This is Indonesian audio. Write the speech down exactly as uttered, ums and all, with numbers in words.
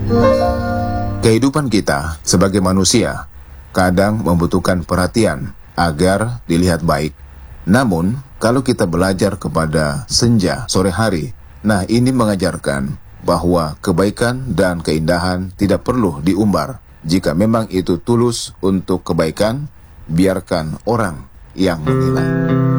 Kehidupan kita sebagai manusia kadang membutuhkan perhatian agar dilihat baik. Namun, kalau kita belajar kepada senja sore hari, nah ini mengajarkan bahwa kebaikan dan keindahan tidak perlu diumbar. Jika memang itu tulus untuk kebaikan, biarkan orang yang menilai.